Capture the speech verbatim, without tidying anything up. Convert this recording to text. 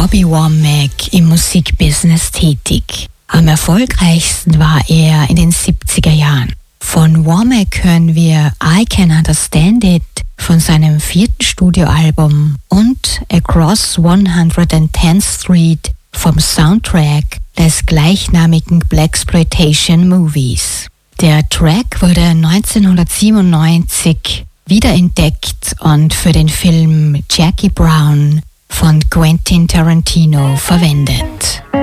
Bobby Womack im Musikbusiness tätig. Am erfolgreichsten war er in den siebziger Jahren. Von Womack hören wir I Can Understand It von seinem vierten Studioalbum und Across one hundred tenth Street vom Soundtrack des gleichnamigen Blaxploitation Movies. Der Track wurde neunzehnhundertsiebenundneunzig wiederentdeckt und für den Film Jackie Brown von Quentin Tarantino verwendet.